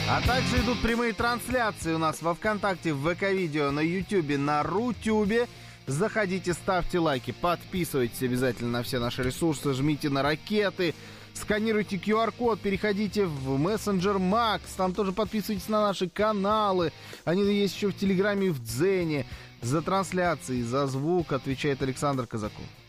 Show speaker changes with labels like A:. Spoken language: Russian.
A: А также идут прямые трансляции у нас во ВКонтакте, в ВК-видео, на Ютубе, на Рутюбе. Заходите, ставьте лайки, подписывайтесь обязательно на все наши ресурсы, жмите на ракеты, сканируйте QR-код, переходите в мессенджер Макс, там тоже подписывайтесь на наши каналы. Они есть еще в Телеграме и в Дзене. За трансляции, за звук отвечает Александр Казаков.